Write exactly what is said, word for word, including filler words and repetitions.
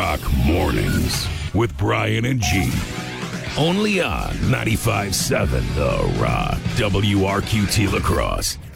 Rock Mornings with Brian and G. Only on ninety-five point seven The Rock, W R Q T La Crosse.